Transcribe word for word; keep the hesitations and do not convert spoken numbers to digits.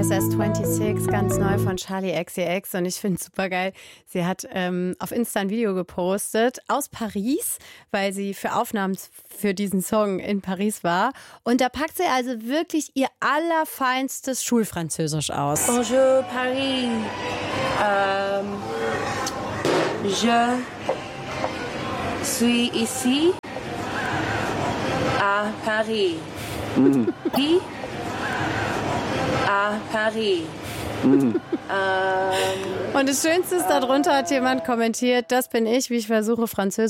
S S sechsundzwanzig, ganz neu von Charli X C X und ich finde es super geil. Sie hat ähm, auf Insta ein Video gepostet aus Paris, weil sie für Aufnahmen für diesen Song in Paris war. Und da packt sie also wirklich ihr allerfeinstes Schulfranzösisch aus. Bonjour Paris, ähm, je suis ici à Paris. Mhm. Qui à Paris. Mhm. Ähm, Und das Schönste ist, darunter hat jemand kommentiert, das bin ich, wie ich versuche, Französisch